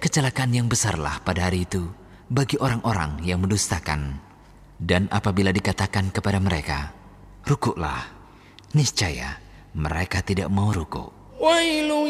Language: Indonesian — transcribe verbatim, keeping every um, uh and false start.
kecelakaan yang besarlah pada hari itu bagi orang-orang yang mendustakan. Dan apabila dikatakan kepada mereka, rukuklah, niscaya mereka tidak mau rukuk.